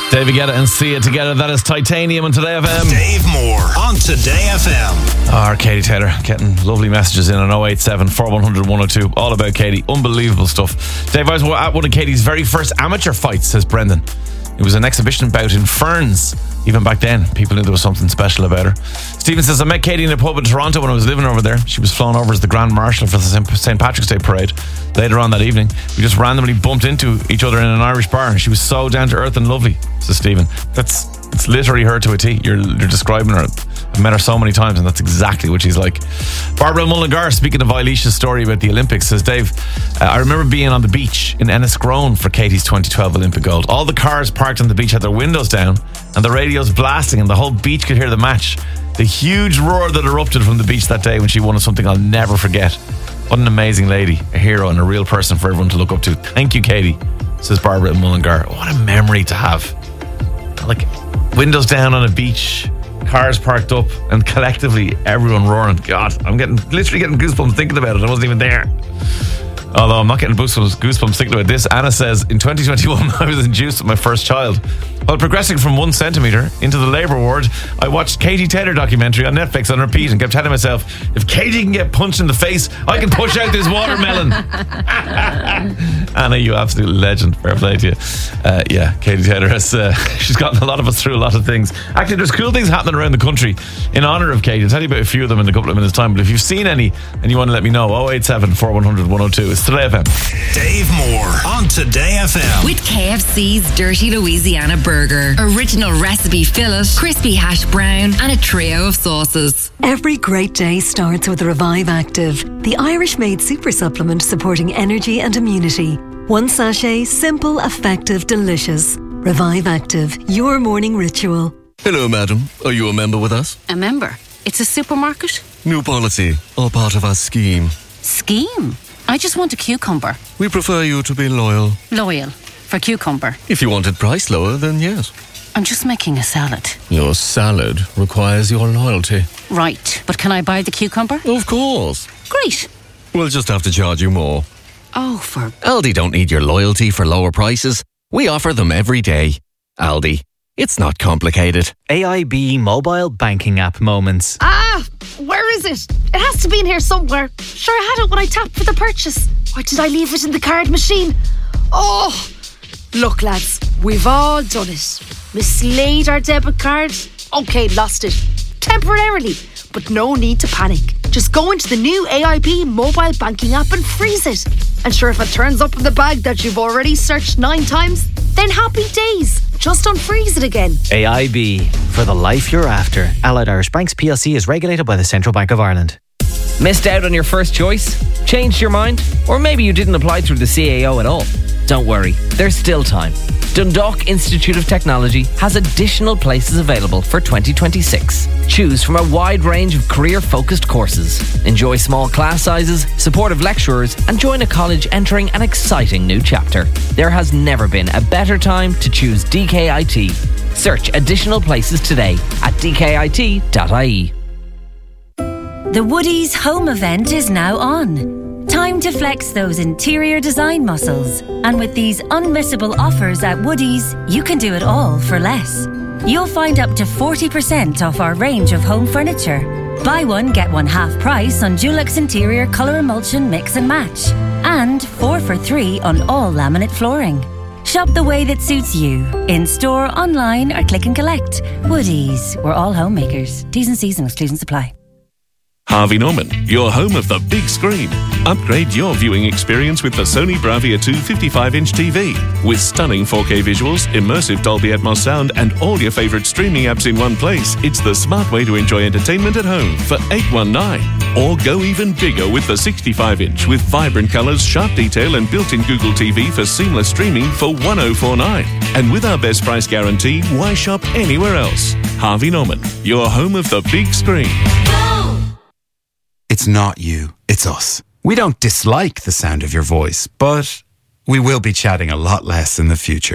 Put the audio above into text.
David Guetta and Sia together. That is Titanium on Today FM. Dave Moore on Today FM. Our Katie Taylor getting lovely messages in on 087 4100 102. All about Katie. Unbelievable stuff. Dave, I was at one of Katie's very first amateur fights, says Brendan. It was an exhibition bout in Ferns. Even back then, people knew there was something special about her. Stephen says, I met Katie in a pub in Toronto when I was living over there. She was flown over as the Grand Marshal for the St. Patrick's Day Parade. Later on that evening, we just randomly bumped into each other in an Irish bar, and she was so down to earth and lovely, says Stephen. It's literally her to a T. You're describing her. I've met her so many times, and that's exactly what she's like. Barbara Mullingar, speaking of Eilish's story about the Olympics, says, Dave, I remember being on the beach in Enniscrone for Katie's 2012 Olympic gold. All the cars parked on the beach had their windows down and the radios blasting, and the whole beach could hear the match. The huge roar that erupted from the beach that day when she won is something I'll never forget. What an amazing lady, a hero and a real person for everyone to look up to. Thank you, Katie, says Barbara Mullingar. What a memory to have. Like, windows down on a beach, cars parked up, and collectively everyone roaring. God, I'm literally getting goosebumps thinking about it. I wasn't even there. Although I'm not getting goosebumps thinking about this. Anna says, in 2021, I was induced with my first child. While progressing from 1 centimetre into the labour ward, I watched Katie Taylor documentary on Netflix on repeat and kept telling myself, if Katie can get punched in the face, I can push out this watermelon. Anna, you absolute legend. Fair play to you. Yeah, Katie Taylor has she's gotten a lot of us through a lot of things. Actually, there's cool things happening around the country in honour of Katie. I'll tell you about a few of them in a couple of minutes' time, but if you've seen any and you want to let me know, 087 4100 102. It's Today FM. Dave Moore on Today FM. With KFC's Dirty Louisiana Burger. Original recipe fillet, crispy hash brown, and a trio of sauces. Every great day starts with Revive Active, the Irish-made super supplement supporting energy and immunity. 1 sachet, simple, effective, delicious. Revive Active, your morning ritual. Hello, madam. Are you a member with us? A member? It's a supermarket? New policy, all part of our scheme. Scheme? I just want a cucumber. We prefer you to be loyal. Loyal? For cucumber? If you wanted price lower, then yes. I'm just making a salad. Your salad requires your loyalty. Right, but can I buy the cucumber? Of course. Great. We'll just have to charge you more. Oh, for... Aldi don't need your loyalty for lower prices. We offer them every day. Aldi. It's not complicated. AIB mobile banking app moments. Where is it? It has to be in here somewhere. Sure, I had it when I tapped for the purchase. Or did I leave it in the card machine? Oh, look, lads, we've all done it. Mislaid our debit card. Okay, lost it. Temporarily. But no need to panic. Just go into the new AIB mobile banking app and freeze it. And sure, if it turns up in the bag that you've already searched 9 times, then happy days. Just unfreeze it again. AIB, for the life you're after. Allied Irish Banks PLC is regulated by the Central Bank of Ireland. Missed out on your first choice? Changed your mind? Or maybe you didn't apply through the CAO at all? Don't worry, there's still time. Dundalk Institute of Technology has additional places available for 2026. Choose from a wide range of career-focused courses. Enjoy small class sizes, supportive lecturers, and join a college entering an exciting new chapter. There has never been a better time to choose DKIT. Search additional places today at dkit.ie. The Woodies home event is now on. Time to flex those interior design muscles. And with these unmissable offers at Woodies, you can do it all for less. You'll find up to 40% off our range of home furniture. Buy one, get one half price on Dulux Interior Colour Emulsion Mix and Match. And 4 for 3 on all laminate flooring. Shop the way that suits you. In-store, online or click and collect. Woodies, we're all homemakers. T's and C's and exclusions apply. Harvey Norman, your home of the big screen. Upgrade your viewing experience with the Sony Bravia 2 55-inch TV. With stunning 4K visuals, immersive Dolby Atmos sound, and all your favourite streaming apps in one place, it's the smart way to enjoy entertainment at home for $819. Or go even bigger with the 65-inch with vibrant colours, sharp detail, and built-in Google TV for seamless streaming for $1049. And with our best price guarantee, why shop anywhere else? Harvey Norman, your home of the big screen. It's not you, it's us. We don't dislike the sound of your voice, but we will be chatting a lot less in the future.